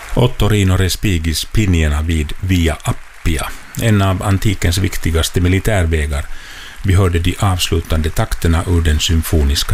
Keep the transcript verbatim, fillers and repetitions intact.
Ottorino Respigis Pinierna vid Via Appia, en av antikens viktigaste militärvägar. Vi hörde de avslutande takterna ur den symfoniska